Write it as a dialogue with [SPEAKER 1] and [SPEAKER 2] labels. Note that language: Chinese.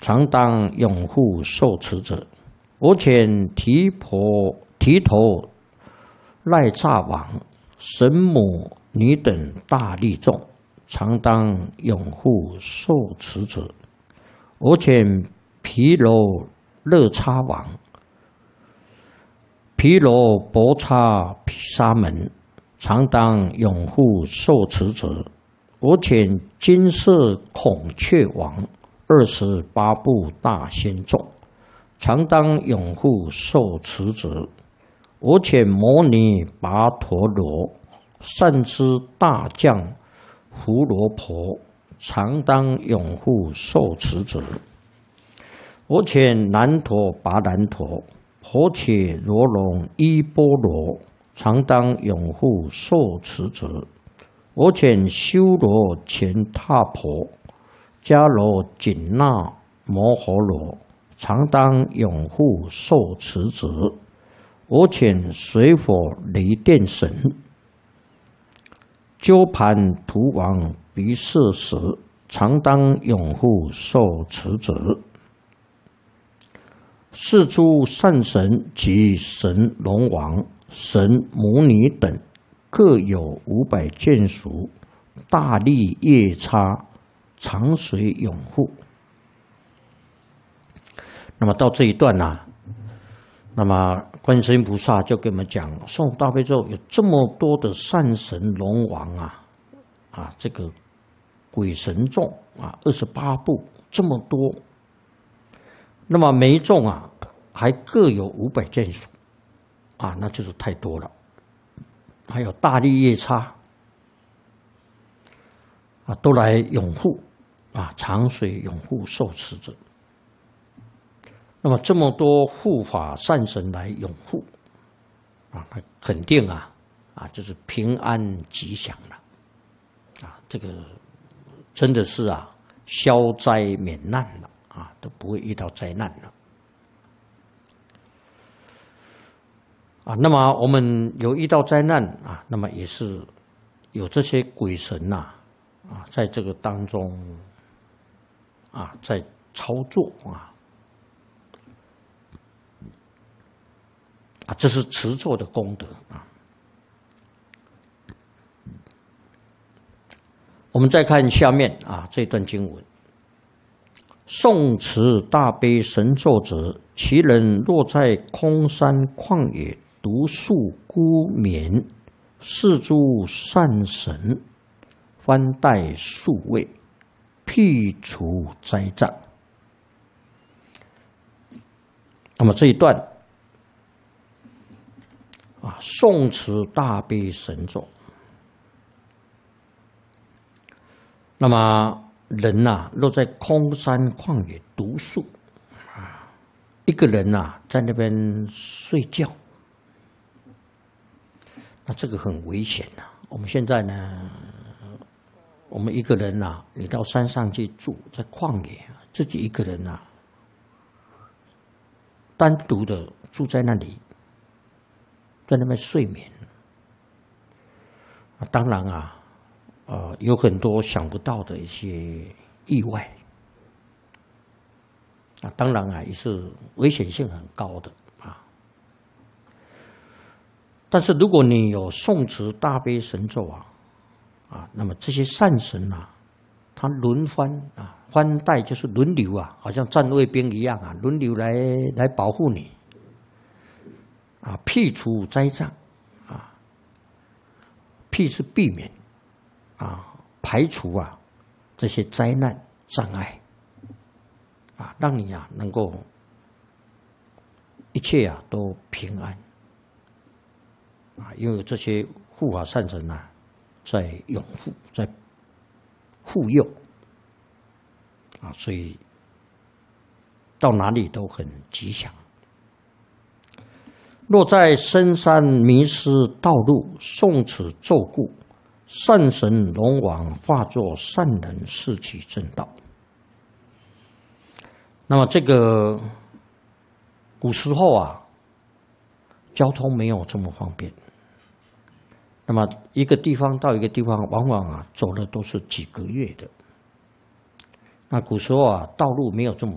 [SPEAKER 1] 常当拥护受持者。我遣提头赖诈王、神母女等大利众，常当拥护受持者。我遣毗罗勒叉王、毗罗婆叉毗沙门，常当拥护受持者。我遣金色孔雀王、28部大仙众，常当拥护受持者。我遣摩尼跋陀罗、善知大将胡罗婆，常当拥护受持者。我遣南陀跋难陀、婆伽罗龙依波罗，常当拥护受持者。我遣修罗乾闼婆、迦罗紧那摩诃罗，常当拥护受持者。我遣水火雷电神、鸠盘荼王毗舍时，常当拥护受持者。是诸善神及神龙王、神母女等，各有500眷属，大利夜叉，常随拥护。那么到这一段那么观世音菩萨就跟我们讲，诵大悲咒有这么多的善神龙王这个鬼神众28部这么多，那么每一众还各有500眷属那就是太多了。还有大利夜叉都来拥护常随拥护受持者。那么这么多护法善神来拥护那肯定就是平安吉祥了这个真的是消灾免难了都不会遇到灾难了那么我们有遇到灾难那么也是有这些鬼神在这个当中在操作这是持咒的功德我们再看下面这段经文：诵持大悲神咒者，其人若在空山旷野独宿孤眠，是诸善神翻带数位，辟除灾障。那么这一段诵持大悲神咒，那么人若在空山旷野独宿一个人在那边睡觉，那这个很危险我们现在呢，我们一个人你到山上去住，在旷野自己一个人单独的住在那里，在那边睡眠当然有很多想不到的一些意外当然也是危险性很高的但是如果你有诵持大悲神咒那么这些善神他轮番番带就是轮流好像站卫兵一样轮流来保护你辟除灾障辟是避免排除这些灾难障碍让你能够一切都平安因为这些护法善神在拥护，在护佑所以到哪里都很吉祥。若在深山迷失道路，诵此咒故，善神龙王化作善人，示其正道。那么这个古时候交通没有这么方便，那么一个地方到一个地方，往往走的都是几个月的。那古时候道路没有这么